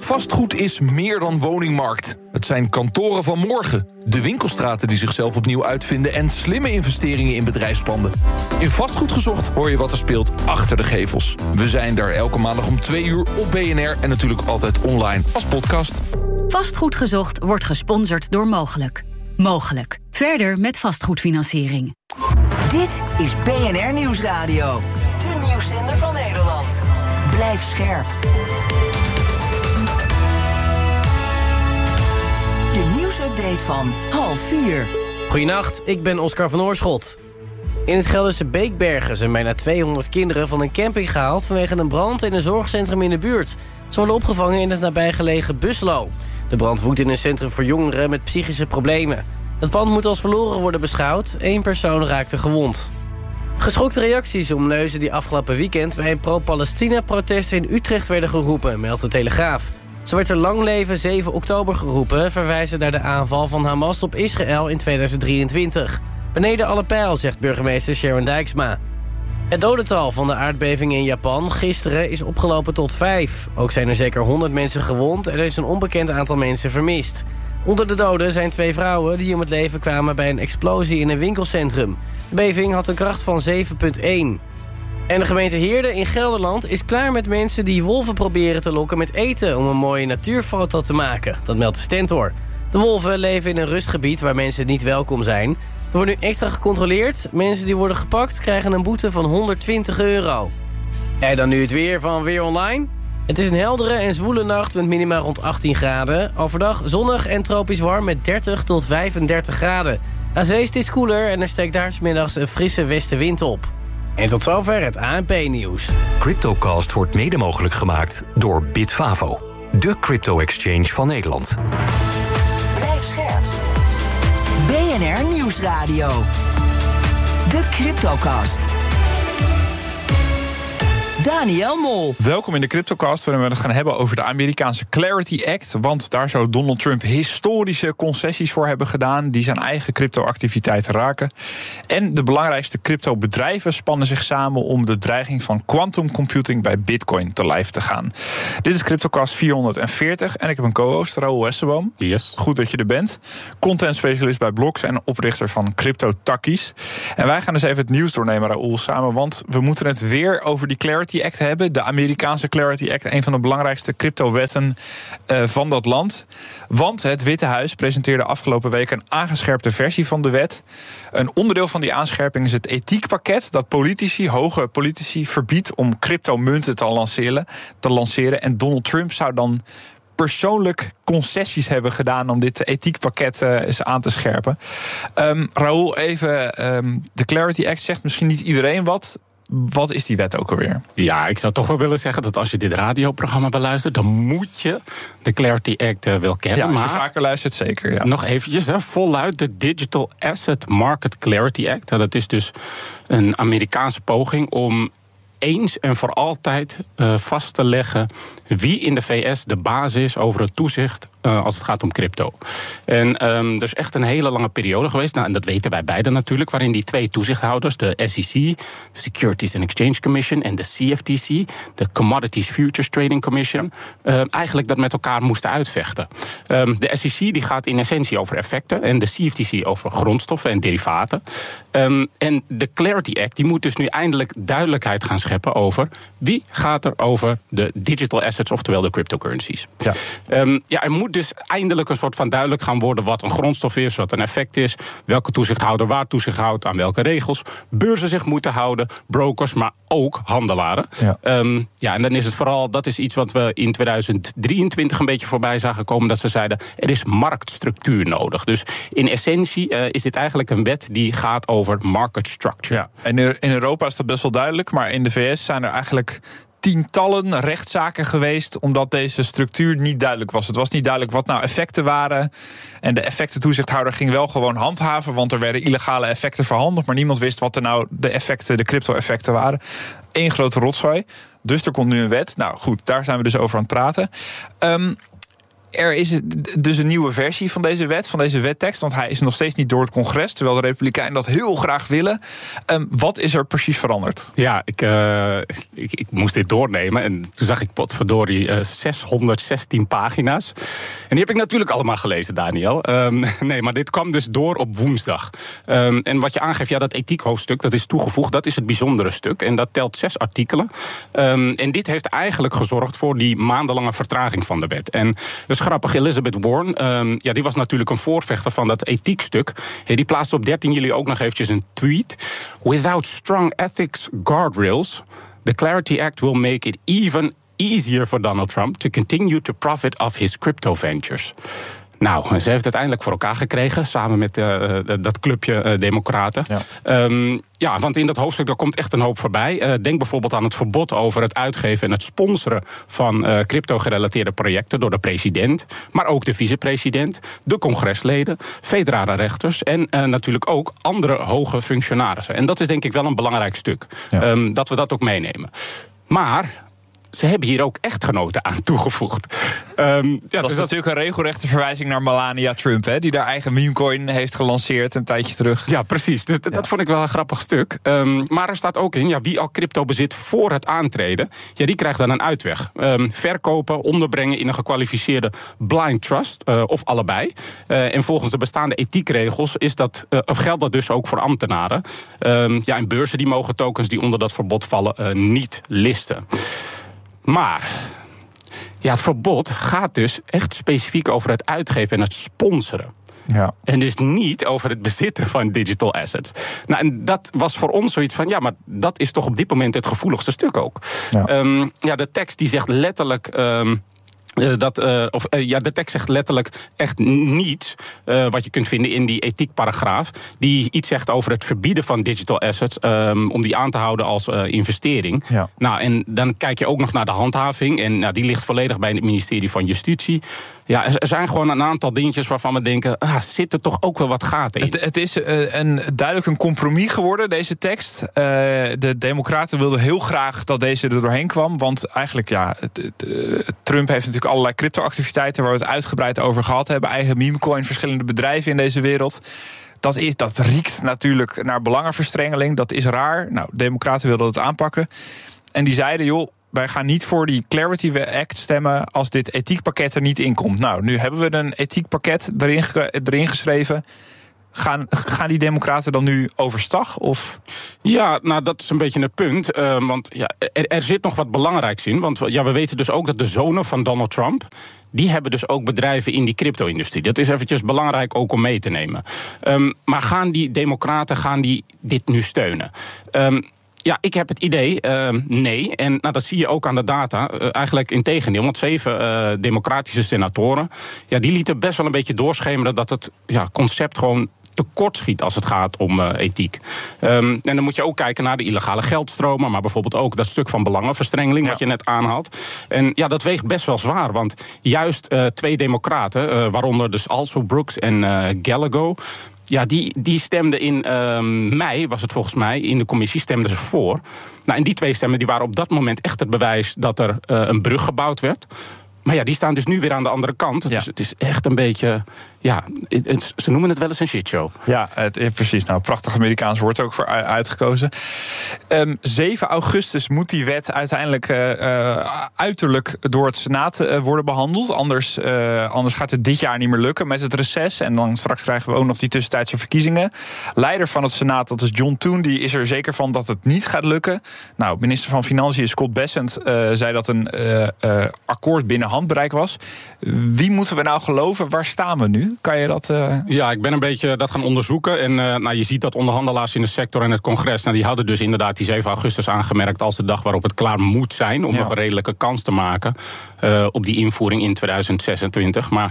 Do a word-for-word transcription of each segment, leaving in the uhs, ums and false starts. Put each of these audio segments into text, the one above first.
Vastgoed is meer dan woningmarkt. Het zijn kantoren van morgen, de winkelstraten die zichzelf opnieuw uitvinden en slimme investeringen in bedrijfspanden. In Vastgoed Gezocht hoor je wat er speelt achter de gevels. We zijn daar elke maandag om twee uur op B N R en natuurlijk altijd online als podcast. Vastgoed Gezocht wordt gesponsord door Mogelijk. Mogelijk. Verder met vastgoedfinanciering. Dit is B N R Nieuwsradio. De nieuwszender van Nederland. Blijf scherp. De nieuwsupdate van half vier. Goedenacht, ik ben Oscar van Oorschot. In het Gelderse Beekbergen zijn bijna tweehonderd kinderen van een camping gehaald vanwege een brand in een zorgcentrum in de buurt. Ze worden opgevangen in het nabijgelegen Buslo. De brand woedt in een centrum voor jongeren met psychische problemen. Het pand moet als verloren worden beschouwd. Eén persoon raakte gewond. Geschokte reacties om neuzen die afgelopen weekend bij een pro-Palestina-protest in Utrecht werden geroepen, meldt de Telegraaf. Zo werd er lang leven zeven oktober geroepen, verwijzen naar de aanval van Hamas op Israël in tweeduizend drieëntwintig. Beneden alle pijl, zegt burgemeester Sharon Dijksma. Het dodental van de aardbeving in Japan gisteren is opgelopen tot vijf. Ook zijn er zeker honderd mensen gewond en er is een onbekend aantal mensen vermist. Onder de doden zijn twee vrouwen die om het leven kwamen bij een explosie in een winkelcentrum. De beving had een kracht van zeven komma één. En de gemeente Heerde in Gelderland is klaar met mensen die wolven proberen te lokken met eten om een mooie natuurfoto te maken. Dat meldt de Stentor. De wolven leven in een rustgebied waar mensen niet welkom zijn. Er wordt nu extra gecontroleerd. Mensen die worden gepakt krijgen een boete van honderdtwintig euro. En dan nu het weer van Weer Online. Het is een heldere en zwoele nacht met minima rond achttien graden. Overdag zonnig en tropisch warm met dertig tot vijfendertig graden. Aan zee is het iets koeler en er steekt daar 's middags een frisse westenwind op. En tot zover het A N P-nieuws. CryptoCast wordt mede mogelijk gemaakt door Bitfavo, de crypto-exchange van Nederland. Blijf scherp. B N R Nieuwsradio. De CryptoCast. Daniel Mol. Welkom in de CryptoCast, waarin we het gaan hebben over de Amerikaanse Clarity Act. Want daar zou Donald Trump historische concessies voor hebben gedaan die zijn eigen cryptoactiviteiten raken. En de belangrijkste cryptobedrijven spannen zich samen om de dreiging van quantum computing bij Bitcoin te lijf te gaan. Dit is CryptoCast vierhonderdveertig en ik heb een co-host, Raoul Westerboom. Yes. Goed dat je er bent. Content specialist bij Bloks en oprichter van Crypto Takkies. En wij gaan dus even het nieuws doornemen, Raoul, samen, want we moeten het weer over die Clarity Act hebben. De Amerikaanse Clarity Act, een van de belangrijkste cryptowetten uh, van dat land. Want het Witte Huis presenteerde afgelopen week een aangescherpte versie van de wet. Een onderdeel van die aanscherping is het ethiekpakket dat politici, hoge politici, verbiedt om cryptomunten te lanceren, te lanceren. En Donald Trump zou dan persoonlijk concessies hebben gedaan om dit ethiekpakket uh, eens aan te scherpen. Um, Raoul, even, um, de Clarity Act zegt misschien niet iedereen wat. Wat is die wet ook alweer? Ja, ik zou toch wel willen zeggen dat als je dit radioprogramma beluistert, dan moet je de Clarity Act uh, wel kennen. Ja, als je maar vaker luistert, zeker. Ja. Nog eventjes, hè, voluit de Digital Asset Market Clarity Act. Dat is dus een Amerikaanse poging om eens en voor altijd uh, vast te leggen wie in de V S de baas is over het toezicht uh, als het gaat om crypto. En um, er is echt een hele lange periode geweest, nou, en dat weten wij beiden natuurlijk, waarin die twee toezichthouders, de S E C, de Securities and Exchange Commission, en de C F T C, de Commodities Futures Trading Commission, uh, eigenlijk dat met elkaar moesten uitvechten. Um, de S E C die gaat in essentie over effecten en de C F T C over grondstoffen en derivaten. Um, en de Clarity Act die moet dus nu eindelijk duidelijkheid gaan scheppen over wie gaat er over de digital assets, oftewel de cryptocurrencies. Ja. Um, ja, er moet dus eindelijk een soort van duidelijk gaan worden wat een grondstof is, wat een effect is, welke toezichthouder waar toezicht houdt, aan welke regels beurzen zich moeten houden, brokers, maar ook handelaren. Ja. Um, ja, en dan is het vooral, dat is iets wat we in tweeduizend drieëntwintig een beetje voorbij zagen komen, dat ze zeiden, er is marktstructuur nodig. Dus in essentie uh, is dit eigenlijk een wet die gaat over market structure. Ja, en in Europa is dat best wel duidelijk, maar in de V S zijn er eigenlijk tientallen rechtszaken geweest omdat deze structuur niet duidelijk was. Het was niet duidelijk wat nou effecten waren. En de effectentoezichthouder ging wel gewoon handhaven, want er werden illegale effecten verhandeld, maar niemand wist wat er nou de effecten, de crypto-effecten waren. Eén grote rotzooi. Dus er komt nu een wet. Nou goed, daar zijn we dus over aan het praten. Um, Er is dus een nieuwe versie van deze wet, van deze wettekst. Want hij is nog steeds niet door het congres, terwijl de Republikeinen dat heel graag willen. Um, wat is er precies veranderd? Ja, ik, uh, ik, ik moest dit doornemen. En toen zag ik potverdorie uh, zeshonderdzestien pagina's. En die heb ik natuurlijk allemaal gelezen, Daniel. Um, nee, maar dit kwam dus door op woensdag. Um, en wat je aangeeft, ja, dat ethiekhoofdstuk, dat is toegevoegd. Dat is het bijzondere stuk. En dat telt zes artikelen. Um, en dit heeft eigenlijk gezorgd voor die maandenlange vertraging van de wet. En dus grappig, Elizabeth Warren, um, ja, die was natuurlijk een voorvechter van dat ethiekstuk. Hey, die plaatste op dertien juli ook nog eventjes een tweet. Without strong ethics guardrails, the Clarity Act will make it even easier for Donald Trump to continue to profit of his crypto ventures. Nou, ze heeft het uiteindelijk voor elkaar gekregen, samen met uh, dat clubje uh, democraten. Ja. Um, ja, want in dat hoofdstuk daar komt echt een hoop voorbij. Uh, denk bijvoorbeeld aan het verbod over het uitgeven en het sponsoren van uh, crypto-gerelateerde projecten door de president, maar ook de vicepresident, de congresleden, federale rechters en uh, natuurlijk ook andere hoge functionarissen. En dat is denk ik wel een belangrijk stuk, ja. um, dat we dat ook meenemen. Maar ze hebben hier ook echtgenoten aan toegevoegd. Um, ja, dat dus is dat natuurlijk een regelrechte verwijzing naar Melania Trump, hè, die daar eigen memecoin heeft gelanceerd een tijdje terug. Ja, precies. Dus ja. dat vond ik wel een grappig stuk. Um, maar er staat ook in, ja, wie al crypto bezit voor het aantreden, ja, die krijgt dan een uitweg. Um, verkopen, onderbrengen in een gekwalificeerde blind trust, uh, of allebei. Uh, en volgens de bestaande ethiekregels is dat, uh, of geldt dat dus ook voor ambtenaren. Um, ja, en beurzen die mogen tokens die onder dat verbod vallen uh, niet listen. Maar ja, het verbod gaat dus echt specifiek over het uitgeven en het sponsoren. Ja. En dus niet over het bezitten van digital assets. Nou, en dat was voor ons zoiets van, ja, maar dat is toch op dit moment het gevoeligste stuk ook. Ja, um, ja de tekst die zegt letterlijk Um, Uh, dat, uh, of, uh, ja, de tekst zegt letterlijk echt niets uh, wat je kunt vinden in die ethiekparagraaf, die iets zegt over het verbieden van digital assets, um, om die aan te houden als uh, investering. Ja. Nou, en dan kijk je ook nog naar de handhaving, en nou, die ligt volledig bij het ministerie van Justitie. Ja, er zijn gewoon een aantal dingetjes waarvan we denken, ah, zit er toch ook wel wat gaten in. Het, het is uh, een, duidelijk een compromis geworden, deze tekst. Uh, de Democraten wilden heel graag dat deze er doorheen kwam, want eigenlijk, ja, het, het, uh, Trump heeft natuurlijk allerlei cryptoactiviteiten waar we het uitgebreid over gehad hebben. Eigen memecoin, verschillende bedrijven in deze wereld. Dat, is, dat riekt natuurlijk naar belangenverstrengeling. Dat is raar. Nou, de Democraten wilden het aanpakken. En die zeiden, joh, wij gaan niet voor die Clarity Act stemmen als dit ethiekpakket er niet in komt. Nou, nu hebben we een ethiekpakket erin, erin geschreven. Gaan, gaan die democraten dan nu overstag? Of? Ja, nou, dat is een beetje een punt. Uh, want ja, er, er zit nog wat belangrijks in. Want ja, we weten dus ook dat de zonen van Donald Trump, die hebben dus ook bedrijven in die crypto-industrie. Dat is eventjes belangrijk ook om mee te nemen. Um, maar gaan die democraten gaan die dit nu steunen? Um, Ja, ik heb het idee, uh, nee. En nou, dat zie je ook aan de data. Uh, eigenlijk in tegendeel, want zeven uh, democratische senatoren, ja, die lieten best wel een beetje doorschemeren dat het ja, concept gewoon tekort schiet als het gaat om uh, ethiek. Um, en dan moet je ook kijken naar de illegale geldstromen, maar bijvoorbeeld ook dat stuk van belangenverstrengeling, ja, wat je net aanhaalt. En ja, dat weegt best wel zwaar, want juist uh, twee democraten, uh, waaronder dus also Brooks en uh, Gallagher, ja, die, die stemden in uh, mei, was het volgens mij, in de commissie stemden ze voor. Nou, en die twee stemmen die waren op dat moment echt het bewijs dat er uh, een brug gebouwd werd. Maar ja, die staan dus nu weer aan de andere kant. Ja. Dus het is echt een beetje, ja, het, het, ze noemen het wel eens een shitshow. Ja, het, precies. Nou, prachtig Amerikaans woord ook voor uitgekozen. Um, zeven augustus moet die wet uiteindelijk uh, uh, uiterlijk door het Senaat uh, worden behandeld. Anders, uh, anders gaat het dit jaar niet meer lukken met het reces. En dan straks krijgen we ook nog die tussentijdse verkiezingen. Leider van het Senaat, dat is John Thune, die is er zeker van dat het niet gaat lukken. Nou, minister van Financiën Scott Bessent uh, zei dat een uh, uh, akkoord binnen handbereik was. Wie moeten we nou geloven? Waar staan we nu? Kan je dat? Uh... Ja, ik ben een beetje dat gaan onderzoeken. En uh, nou, je ziet dat onderhandelaars in de sector en het congres, nou, die hadden dus inderdaad die zeven augustus aangemerkt als de dag waarop het klaar moet zijn om ja. nog een redelijke kans te maken uh, op die invoering in tweeduizend zesentwintig. Maar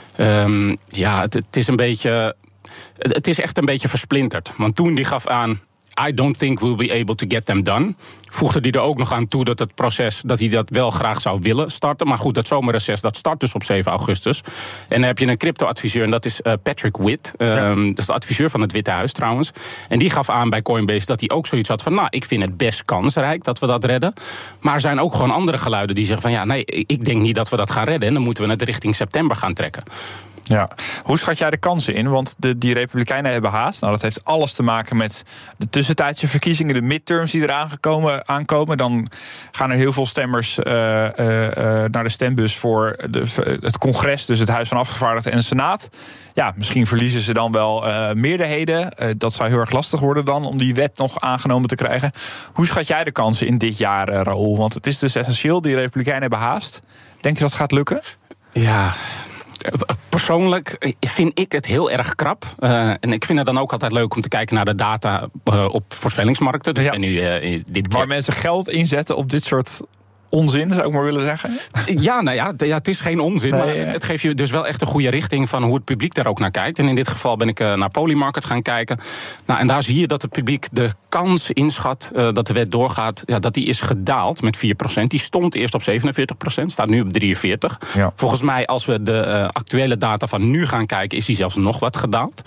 um, ja, het, het is een beetje, het, het is echt een beetje versplinterd. Want toen die gaf aan, I don't think we'll be able to get them done. Voegde hij er ook nog aan toe dat het proces, dat hij dat wel graag zou willen starten. Maar goed, dat zomerreces, dat start dus op zeven augustus. En dan heb je een crypto-adviseur, en dat is uh, Patrick Witt. Uh, ja. Dat is de adviseur van het Witte Huis trouwens. En die gaf aan bij Coinbase dat hij ook zoiets had van, nou, ik vind het best kansrijk dat we dat redden. Maar er zijn ook gewoon andere geluiden die zeggen van, ja, nee, ik denk niet dat we dat gaan redden. En dan moeten we het richting september gaan trekken. Ja, hoe schat jij de kansen in? Want de, die Republikeinen hebben haast. Nou, dat heeft alles te maken met de tussentijdse verkiezingen, de midterms die eraan gekomen, aankomen. Dan gaan er heel veel stemmers uh, uh, uh, naar de stembus voor de, het congres, dus het Huis van Afgevaardigden en de Senaat. Ja, misschien verliezen ze dan wel uh, meerderheden. Uh, dat zou heel erg lastig worden dan, om die wet nog aangenomen te krijgen. Hoe schat jij de kansen in dit jaar, uh, Raoul? Want het is dus essentieel, die Republikeinen hebben haast. Denk je dat het gaat lukken? Ja... Persoonlijk vind ik het heel erg krap. Uh, en ik vind het dan ook altijd leuk om te kijken naar de data uh, op voorspellingsmarkten. Dus ja. ben nu, uh, dit Waar mensen geld inzetten op dit soort onzin, zou ik maar willen zeggen. Ja, nou ja, ja, het is geen onzin. Nee, maar ja. Het geeft je dus wel echt een goede richting van hoe het publiek daar ook naar kijkt. En in dit geval ben ik uh, naar Polymarket gaan kijken. Nou, en daar zie je dat het publiek de kans inschat uh, dat de wet doorgaat. Ja, dat die is gedaald met vier procent. Die stond eerst op zevenenveertig procent, staat nu op drieënveertig. Ja. Volgens mij, als we de uh, actuele data van nu gaan kijken, is die zelfs nog wat gedaald.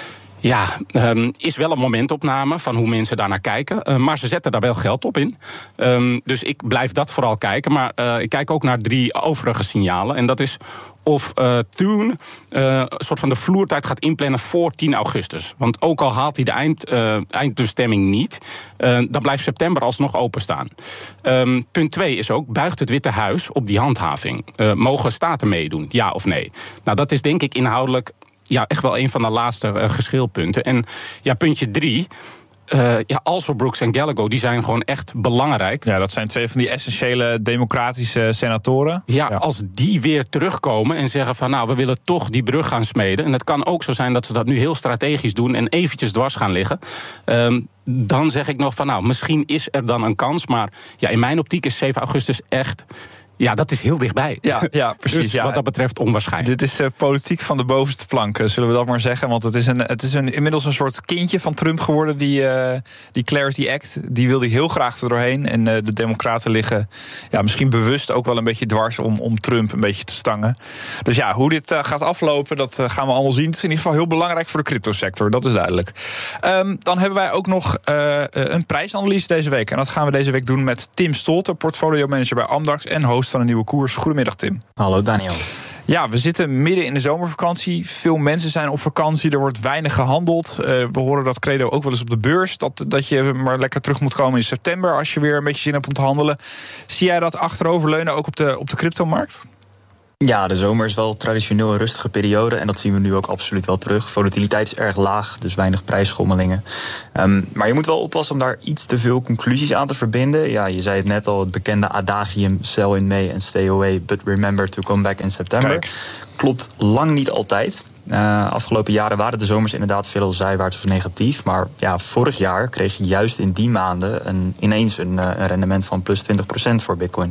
Ja, um, is wel een momentopname van hoe mensen daarnaar kijken. Uh, maar ze zetten daar wel geld op in. Um, dus ik blijf dat vooral kijken. Maar uh, ik kijk ook naar drie overige signalen. En dat is of uh, Thune uh, een soort van de vloertijd gaat inplannen voor tien augustus. Want ook al haalt hij de eind, uh, eindbestemming niet, uh, dan blijft september alsnog openstaan. Um, punt twee is ook, buigt het Witte Huis op die handhaving? Uh, mogen staten meedoen, ja of nee? Nou, dat is denk ik inhoudelijk ja, echt wel een van de laatste uh, geschilpunten. En ja, puntje drie. Uh, ja, also Brooks en Gallego, die zijn gewoon echt belangrijk. Ja, dat zijn twee van die essentiële democratische senatoren. Ja, ja, als die weer terugkomen en zeggen van, nou, we willen toch die brug gaan smeden. En het kan ook zo zijn dat ze dat nu heel strategisch doen en eventjes dwars gaan liggen. Um, dan zeg ik nog van, nou, misschien is er dan een kans. Maar ja, in mijn optiek is zeven augustus echt... Ja, dat is heel dichtbij. Ja, ja precies. Dus ja. Wat dat betreft onwaarschijnlijk. Dit is uh, politiek van de bovenste plank, uh, zullen we dat maar zeggen. Want het is, een, het is een, inmiddels een soort kindje van Trump geworden, die, uh, die Clarity Act. Die wil hij heel graag er doorheen. En uh, de democraten liggen ja, misschien bewust ook wel een beetje dwars om, om Trump een beetje te stangen. Dus ja, hoe dit uh, gaat aflopen, dat uh, gaan we allemaal zien. Het is in ieder geval heel belangrijk voor de cryptosector, dat is duidelijk. Um, dan hebben wij ook nog uh, een prijsanalyse deze week. En dat gaan we deze week doen met Tim Stolter, portfolio manager bij Amdax en host van een nieuwe koers. Goedemiddag, Tim. Hallo, Daniel. Ja, we zitten midden in de zomervakantie. Veel mensen zijn op vakantie, er wordt weinig gehandeld. Uh, we horen dat credo ook wel eens op de beurs, dat, dat je maar lekker terug moet komen in september als je weer een beetje zin hebt om te handelen. Zie jij dat achteroverleunen ook op de, op de cryptomarkt? Ja, de zomer is wel traditioneel een rustige periode en dat zien we nu ook absoluut wel terug. Volatiliteit is erg laag, dus weinig prijsschommelingen. Um, maar je moet wel oppassen om daar iets te veel conclusies aan te verbinden. Ja, je zei het net al, het bekende adagium sell in May and stay away, but remember to come back in September. Kijk. Klopt lang niet altijd. Uh, afgelopen jaren waren de zomers inderdaad veel zijwaarts of negatief. Maar ja, vorig jaar kreeg je juist in die maanden een, ineens een, een rendement van plus twintig procent voor Bitcoin.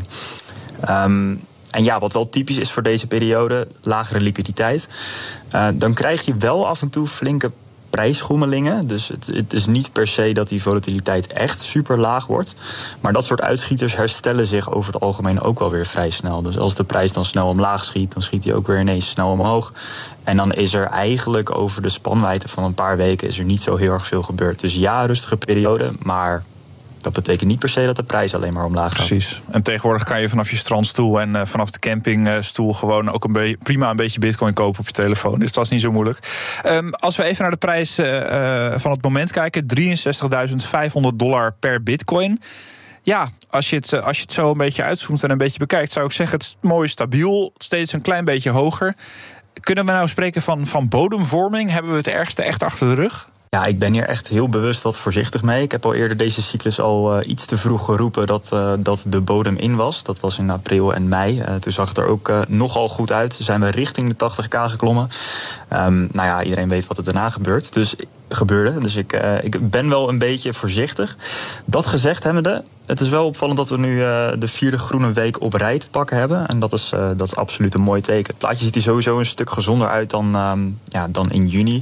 Um, En ja, wat wel typisch is voor deze periode, lagere liquiditeit. Uh, dan krijg je wel af en toe flinke prijsschommelingen. Dus het, het is niet per se dat die volatiliteit echt super laag wordt. Maar dat soort uitschieters herstellen zich over het algemeen ook wel weer vrij snel. Dus als de prijs dan snel omlaag schiet, dan schiet hij ook weer ineens snel omhoog. En dan is er eigenlijk over de spanwijdte van een paar weken is er niet zo heel erg veel gebeurd. Dus ja, rustige periode, maar dat betekent niet per se dat de prijs alleen maar omlaag gaat. Precies. En tegenwoordig kan je vanaf je strandstoel en uh, vanaf de campingstoel gewoon ook een be- prima een beetje bitcoin kopen op je telefoon. Dus dat is niet zo moeilijk. Um, als we even naar de prijs uh, uh, van het moment kijken, drieënzestigduizend vijfhonderd dollar per bitcoin. Ja, als je, het, als je het zo een beetje uitzoomt en een beetje bekijkt, zou ik zeggen, het is mooi stabiel, steeds een klein beetje hoger. Kunnen we nou spreken van, van bodemvorming? Hebben we het ergste echt achter de rug? Ja, ik ben hier echt heel bewust wat voorzichtig mee. Ik heb al eerder deze cyclus al uh, iets te vroeg geroepen dat, uh, dat de bodem in was. Dat was in april en mei. Uh, toen zag het er ook uh, nogal goed uit. Zijn we richting de tachtig k geklommen. Um, nou ja, iedereen weet wat er daarna gebeurt. Dus gebeurde. Dus ik, uh, ik ben wel een beetje voorzichtig. Dat gezegd hebbende, het is wel opvallend dat we nu uh, de vierde groene week op rij te pakken hebben. En dat is, uh, dat is absoluut een mooi teken. Het plaatje ziet er sowieso een stuk gezonder uit dan, um, ja, dan in juni.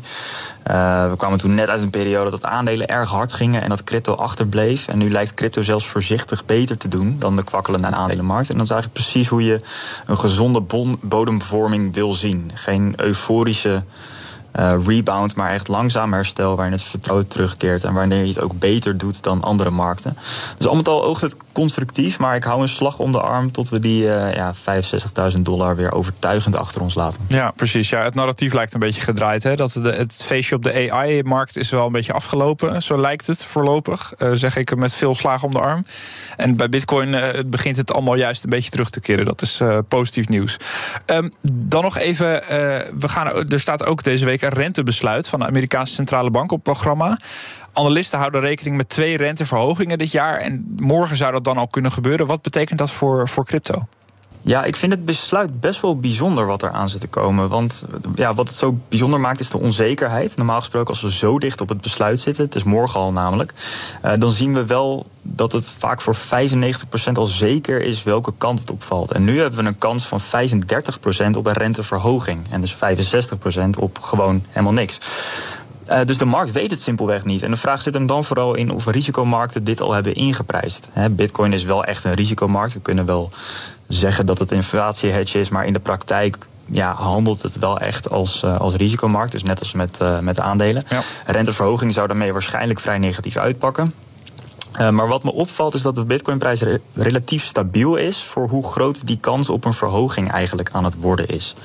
Uh, we kwamen toen net uit een periode dat aandelen erg hard gingen en dat crypto achterbleef. En nu lijkt crypto zelfs voorzichtig beter te doen dan de kwakkelende aandelenmarkt. En dat is eigenlijk precies hoe je een gezonde bon- bodemvorming wil zien. Geen euforische Uh, rebound, maar echt langzaam herstel waarin het vertrouwen terugkeert en wanneer je het ook beter doet dan andere markten. Dus al met al oogt het constructief, maar ik hou een slag om de arm tot we die uh, ja, vijfenzestigduizend dollar weer overtuigend achter ons laten. Ja, precies. Ja, het narratief lijkt een beetje gedraaid. Hè? Dat de, het feestje op de A I-markt is wel een beetje afgelopen. Zo lijkt het voorlopig, uh, zeg ik met veel slagen om de arm. En bij Bitcoin uh, begint het allemaal juist een beetje terug te keren. Dat is uh, positief nieuws. Um, dan nog even, uh, we gaan, er staat ook deze week een rentebesluit van de Amerikaanse Centrale Bank op het programma. Analisten houden rekening met twee renteverhogingen dit jaar. En morgen zou dat dan al kunnen gebeuren. Wat betekent dat voor, voor crypto? Ja, ik vind het besluit best wel bijzonder wat er aan zit te komen. Want ja, wat het zo bijzonder maakt is de onzekerheid. Normaal gesproken als we zo dicht op het besluit zitten, het is morgen al namelijk, uh, dan zien we wel dat het vaak voor vijfennegentig procent al zeker is welke kant het opvalt. En nu hebben we een kans van vijfendertig procent op een renteverhoging. En dus vijfenzestig procent op gewoon helemaal niks. Uh, dus de markt weet het simpelweg niet. En de vraag zit hem dan vooral in of risicomarkten dit al hebben ingeprijsd. He, Bitcoin is wel echt een risicomarkt. We kunnen wel zeggen dat het een inflatiehedge is, maar in de praktijk ja, handelt het wel echt als, uh, als risicomarkt. Dus net als met, uh, met aandelen. Ja. Renteverhoging zou daarmee waarschijnlijk vrij negatief uitpakken. Uh, maar wat me opvalt is dat de Bitcoinprijs re- relatief stabiel is voor hoe groot die kans op een verhoging eigenlijk aan het worden is.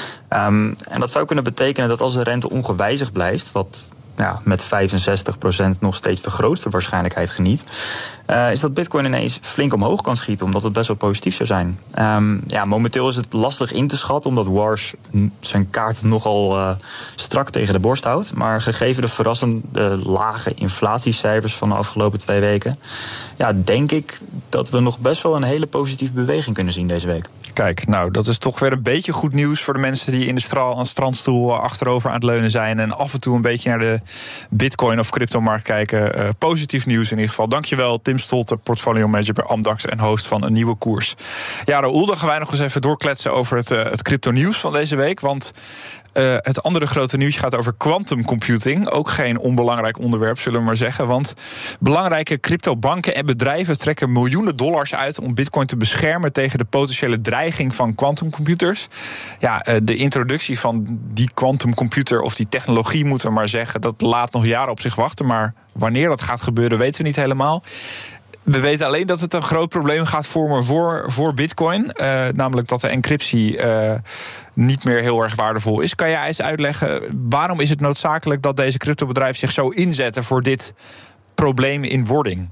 Um, en dat zou kunnen betekenen dat als de rente ongewijzigd blijft, wat ja, met vijfenzestig procent nog steeds de grootste waarschijnlijkheid geniet, Uh, is dat Bitcoin ineens flink omhoog kan schieten, omdat het best wel positief zou zijn. Um, ja, momenteel is het lastig in te schatten, omdat Wars zijn kaart nogal uh, strak tegen de borst houdt. Maar gegeven de verrassende lage inflatiecijfers van de afgelopen twee weken, ja, denk ik dat we nog best wel een hele positieve beweging kunnen zien deze week. Kijk, nou, dat is toch weer een beetje goed nieuws voor de mensen die in de stra- strandstoel achterover aan het leunen zijn en af en toe een beetje naar de Bitcoin of cryptomarkt kijken. Uh, positief nieuws in ieder geval. Dankjewel, Tim Stolte, portfolio manager bij Amdax en host van Een Nieuwe Koers. Ja, Raoul, dan gaan wij nog eens even doorkletsen over het, uh, het crypto nieuws van deze week, want Uh, het andere grote nieuwtje gaat over quantum computing. Ook geen onbelangrijk onderwerp, zullen we maar zeggen. Want belangrijke cryptobanken en bedrijven trekken miljoenen dollars uit om Bitcoin te beschermen tegen de potentiële dreiging van quantumcomputers. Ja, uh, de introductie van die quantumcomputer of die technologie, moeten we maar zeggen, dat laat nog jaren op zich wachten. Maar wanneer dat gaat gebeuren, weten we niet helemaal. We weten alleen dat het een groot probleem gaat vormen voor, voor Bitcoin. Uh, namelijk dat de encryptie uh, niet meer heel erg waardevol is. Kan jij eens uitleggen, waarom is het noodzakelijk dat deze cryptobedrijven zich zo inzetten voor dit probleem in wording?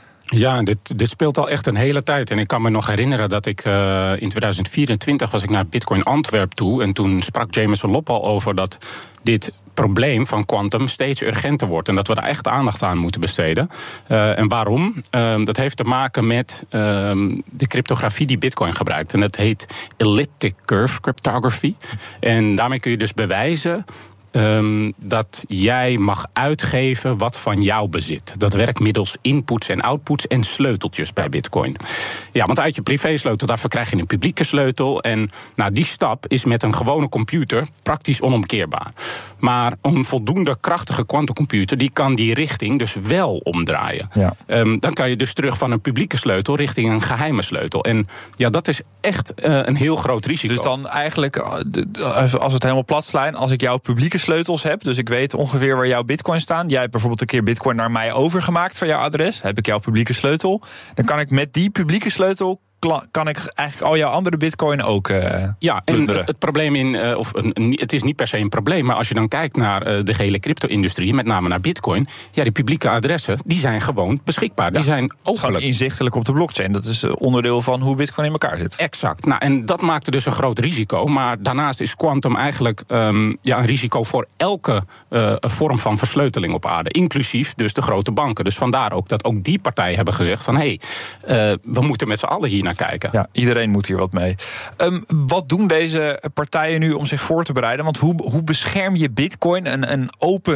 Ja, dit, dit speelt al echt een hele tijd. En ik kan me nog herinneren dat ik uh, in tweeduizend vierentwintig was ik naar Bitcoin Antwerp toe. En toen sprak Jameson Lop al over dat dit probleem van quantum steeds urgenter wordt. En dat we daar echt aandacht aan moeten besteden. Uh, en waarom? Uh, dat heeft te maken met uh, de cryptografie die Bitcoin gebruikt. En dat heet elliptic curve cryptography. En daarmee kun je dus bewijzen Um, dat jij mag uitgeven wat van jou bezit. Dat werkt middels inputs en outputs en sleuteltjes bij Bitcoin. Ja, want uit je privésleutel daarvoor krijg je een publieke sleutel. En nou, die stap is met een gewone computer praktisch onomkeerbaar. Maar een voldoende krachtige quantumcomputer die kan die richting dus wel omdraaien. Ja. Um, dan kan je dus terug van een publieke sleutel richting een geheime sleutel. En ja, dat is echt uh, een heel groot risico. Dus dan eigenlijk, als we het helemaal plat slaan, als ik jouw publieke sleutels heb, dus ik weet ongeveer waar jouw bitcoin staan. Jij hebt bijvoorbeeld een keer bitcoin naar mij overgemaakt van jouw adres. Heb ik jouw publieke sleutel. Dan kan ik met die publieke sleutel kan ik eigenlijk al jouw andere bitcoin ook uh, ja, en het, het probleem in, uh, of een, het is niet per se een probleem, maar als je dan kijkt naar uh, de gehele crypto-industrie, met name naar bitcoin, ja, die publieke adressen, die zijn gewoon beschikbaar. Die ja, zijn openlijk inzichtelijk op de blockchain. Dat is onderdeel van hoe bitcoin in elkaar zit. Exact. Nou, en dat maakte dus een groot risico. Maar daarnaast is quantum eigenlijk um, ja, een risico voor elke uh, vorm van versleuteling op aarde, inclusief dus de grote banken. Dus vandaar ook dat ook die partijen hebben gezegd van hé, hey, uh, we moeten met z'n allen hier naar kijken. Ja, iedereen moet hier wat mee. Um, wat doen deze partijen nu om zich voor te bereiden? Want hoe, hoe bescherm je bitcoin, een, een open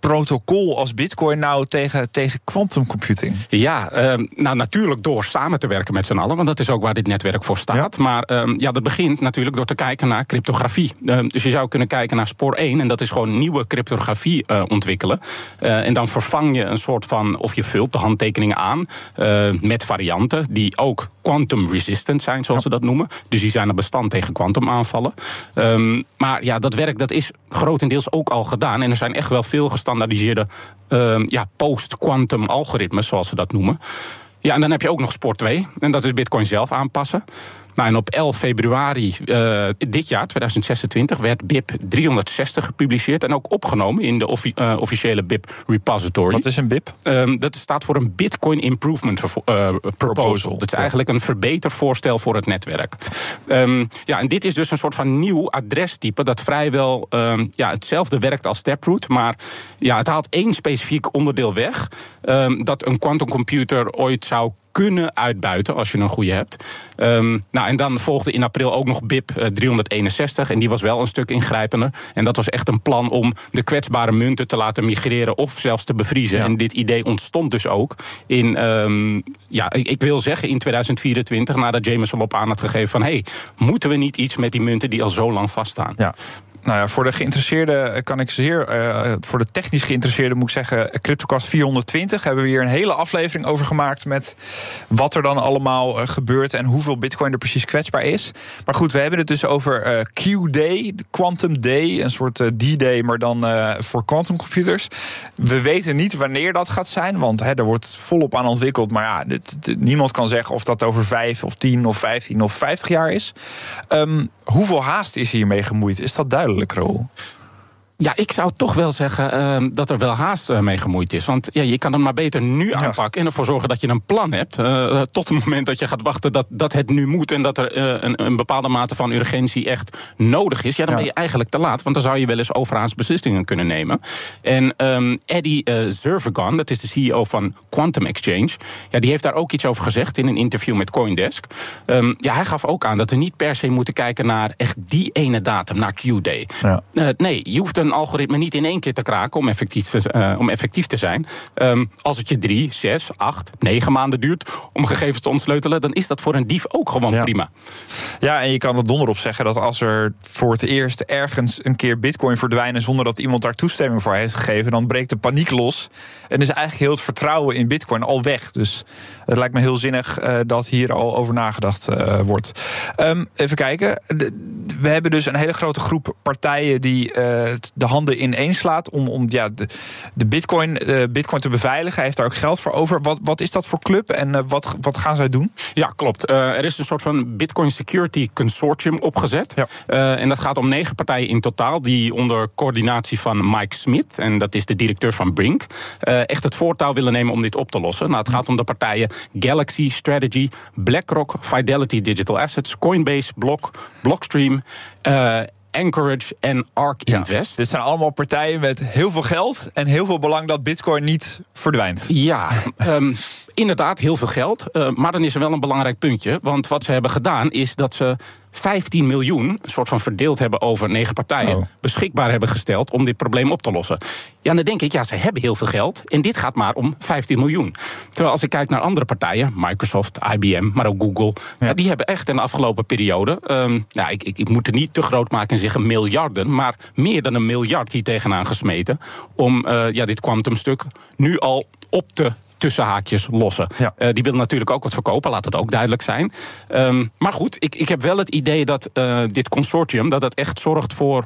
protocol als Bitcoin nou tegen, tegen quantum computing? Ja, uh, nou natuurlijk door samen te werken met z'n allen, want dat is ook waar dit netwerk voor staat. Ja. Maar uh, ja, dat begint natuurlijk door te kijken naar cryptografie. Uh, dus je zou kunnen kijken naar spoor één, en dat is gewoon nieuwe cryptografie uh, ontwikkelen. Uh, en dan vervang je een soort van, of je vult de handtekeningen aan uh, met varianten die ook quantum resistant zijn, zoals ja. ze dat noemen. Dus die zijn er bestand tegen quantumaanvallen. Um, maar ja, dat werk dat is grotendeels ook al gedaan. En er zijn echt wel veel gestandaardiseerde uh, ja, post-quantum algoritmes, zoals ze dat noemen. Ja, en dan heb je ook nog spoor twee. En dat is Bitcoin zelf aanpassen. Nou, en op elf februari uh, dit jaar, tweeduizend zesentwintig, werd B I P driehonderdzestig gepubliceerd en ook opgenomen in de offi- uh, officiële B I P repository. Wat is een B I P? Um, dat staat voor een Bitcoin Improvement uh, Proposal. Proposal. Dat is ja. eigenlijk een verbetervoorstel voor het netwerk. Um, ja, en dit is dus een soort van nieuw adrestype dat vrijwel um, ja, hetzelfde werkt als Taproot, maar ja, het haalt één specifiek onderdeel weg, um, dat een quantumcomputer ooit zou kunnen uitbuiten als je een goede hebt. Um, nou, en dan volgde in april ook nog B I P uh, driehonderdeenenzestig. En die was wel een stuk ingrijpender. En dat was echt een plan om de kwetsbare munten te laten migreren of zelfs te bevriezen. Ja. En dit idee ontstond dus ook in, um, ja, ik, ik wil zeggen in tweeduizend vierentwintig, nadat Jameson op aan had gegeven van, hey, moeten we niet iets met die munten die al zo lang vaststaan? Ja. Nou ja, voor de geïnteresseerden kan ik zeer, uh, voor de technisch geïnteresseerden moet ik zeggen, CryptoCast vierhonderdtwintig hebben we hier een hele aflevering over gemaakt met wat er dan allemaal uh, gebeurt en hoeveel Bitcoin er precies kwetsbaar is. Maar goed, we hebben het dus over uh, Q-Day, Quantum Day, een soort uh, D-Day, maar dan uh, voor quantumcomputers. We weten niet wanneer dat gaat zijn, want hè, er wordt volop aan ontwikkeld. Maar ja, dit, dit, niemand kan zeggen of dat over vijf of tien of vijftien of vijftig jaar is. Um, hoeveel haast is hiermee gemoeid? Is dat duidelijk? Raoul? Ja, ik zou toch wel zeggen uh, dat er wel haast uh, mee gemoeid is. Want ja, je kan hem maar beter nu ja. aanpakken en ervoor zorgen dat je een plan hebt. Uh, tot het moment dat je gaat wachten dat, dat het nu moet en dat er uh, een, een bepaalde mate van urgentie echt nodig is. Ja, dan ja. ben je eigenlijk te laat, want dan zou je wel eens overhaast beslissingen kunnen nemen. En um, Eddie uh, Zervigon, dat is de C E O van Quantum Exchange, ja, die heeft daar ook iets over gezegd in een interview met CoinDesk. Um, ja, hij gaf ook aan dat we niet per se moeten kijken naar echt die ene datum, naar Q-Day. Ja. Uh, nee, je hoeft een algoritme niet in één keer te kraken om effectief te, uh, om effectief te zijn. Um, als het je drie, zes, acht, negen maanden duurt om gegevens te ontsleutelen, dan is dat voor een dief ook gewoon ja. prima. Ja, en je kan er donderop zeggen dat als er voor het eerst ergens een keer Bitcoin verdwijnen zonder dat iemand daar toestemming voor heeft gegeven, dan breekt de paniek los en is eigenlijk heel het vertrouwen in Bitcoin al weg. Dus het lijkt me heel zinnig uh, dat hier al over nagedacht uh, wordt. Um, even kijken. De, we hebben dus een hele grote groep partijen die uh, de handen ineenslaat om, om ja, de, de Bitcoin, uh, Bitcoin te beveiligen. Hij heeft daar ook geld voor over. Wat, wat is dat voor club en uh, wat, wat gaan zij doen? Ja, klopt. Uh, er is een soort van Bitcoin Security Consortium opgezet. Ja. Uh, en dat gaat om negen partijen in totaal die onder coördinatie van Mike Smith, en dat is de directeur van Brink, uh, echt het voortouw willen nemen om dit op te lossen. Nou, het gaat om de partijen Galaxy, Strategy, BlackRock, Fidelity Digital Assets, Coinbase, Block, Blockstream, uh, Anchorage en Ark Invest. Ja, dit zijn allemaal partijen met heel veel geld en heel veel belang dat Bitcoin niet verdwijnt. Ja, um, inderdaad heel veel geld. Uh, maar dan is er wel een belangrijk puntje. Want wat ze hebben gedaan is dat ze vijftien miljoen, een soort van verdeeld hebben over negen partijen, oh. beschikbaar hebben gesteld om dit probleem op te lossen. Ja, dan denk ik, ja, ze hebben heel veel geld en dit gaat maar om vijftien miljoen. Terwijl als ik kijk naar andere partijen, Microsoft, I B M, maar ook Google, ja. Ja, die hebben echt in de afgelopen periode, um, nou, ik, ik, ik moet het niet te groot maken en zeggen miljarden, maar meer dan een miljard hier tegenaan gesmeten om uh, ja, dit quantumstuk nu al op te tussen haakjes lossen. Ja. Uh, die willen natuurlijk ook wat verkopen, laat het ook duidelijk zijn. Um, maar goed, ik, ik heb wel het idee dat uh, dit consortium, dat het echt zorgt voor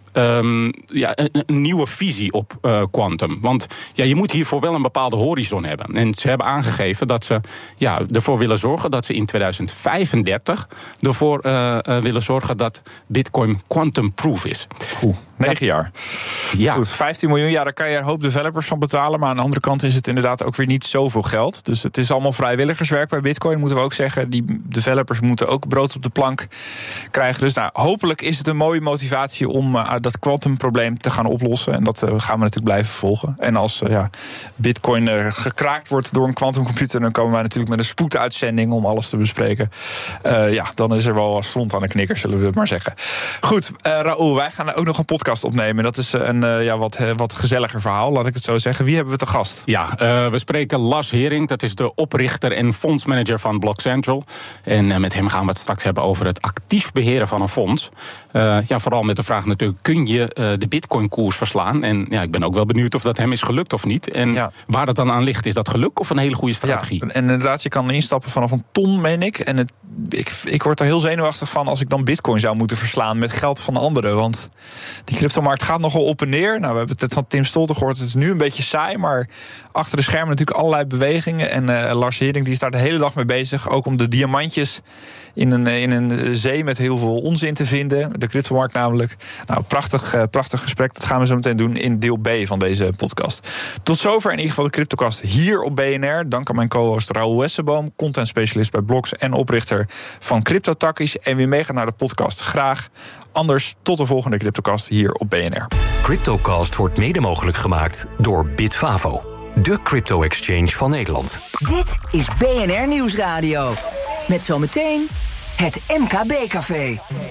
Um, ja, een, een nieuwe visie op uh, quantum. Want ja, je moet hiervoor wel een bepaalde horizon hebben. En ze hebben aangegeven dat ze ja, ervoor willen zorgen dat ze in tweeduizend vijfendertig ervoor uh, uh, willen zorgen dat Bitcoin quantum-proof is. Oeh, negen jaar. Ja. Goed, vijftien miljoen, ja, daar kan je een hoop developers van betalen. Maar aan de andere kant is het inderdaad ook weer niet zoveel geld. Dus het is allemaal vrijwilligerswerk bij Bitcoin, moeten we ook zeggen. Die developers moeten ook brood op de plank krijgen. Dus nou, hopelijk is het een mooie motivatie om uh, dat quantumprobleem te gaan oplossen. En dat uh, gaan we natuurlijk blijven volgen. En als uh, ja, Bitcoin uh, gekraakt wordt door een quantumcomputer, dan komen wij natuurlijk met een spoeduitzending om alles te bespreken. Uh, ja, dan is er wel stront aan de knikker, zullen we het maar zeggen. Goed, uh, Raoul, wij gaan ook nog een podcast podcast opnemen. Dat is een uh, ja, wat, uh, wat gezelliger verhaal, laat ik het zo zeggen. Wie hebben we te gast? Ja, uh, we spreken Lars Hering. Dat is de oprichter en fondsmanager van Block Central. En uh, met hem gaan we het straks hebben over het actief beheren van een fonds. Uh, ja, vooral met de vraag natuurlijk, kun je uh, de bitcoin-koers verslaan? En ja, ik ben ook wel benieuwd of dat hem is gelukt of niet. En ja. waar het dan aan ligt, is dat geluk of een hele goede strategie? Ja, en inderdaad, je kan instappen vanaf een ton, meen ik. En het, ik, ik word er heel zenuwachtig van als ik dan bitcoin zou moeten verslaan met geld van anderen. Want die cryptomarkt gaat nogal op en neer. Nou, we hebben het net van Tim Stolte gehoord. Het is nu een beetje saai, maar achter de schermen natuurlijk allerlei bewegingen. En uh, Lars Hering die is daar de hele dag mee bezig. Ook om de diamantjes in een, in een zee met heel veel onzin te vinden. De cryptomarkt namelijk. Nou, prachtig, uh, prachtig gesprek. Dat gaan we zo meteen doen in deel B van deze podcast. Tot zover in ieder geval de Cryptocast hier op B N R. Dank aan mijn co-host Raoul Wessenboom, content specialist bij Blocks en oprichter van CryptoTakkies. En wie meegaat naar de podcast, graag. Anders tot de volgende Cryptocast hier op B N R. Cryptocast wordt mede mogelijk gemaakt door Bitfavo, de crypto-exchange van Nederland. Dit is B N R Nieuwsradio. Met zometeen het M K B-café.